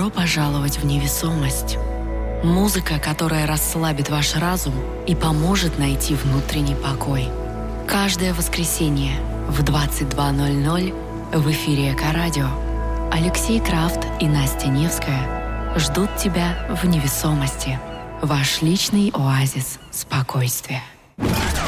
Добро пожаловать в невесомость. Музыка, которая расслабит ваш разум и поможет найти внутренний покой. Каждое воскресенье в 22:00 в эфире Эко-радио Алексей Крафт и Настя Невская ждут тебя в невесомости. Ваш личный оазис спокойствия.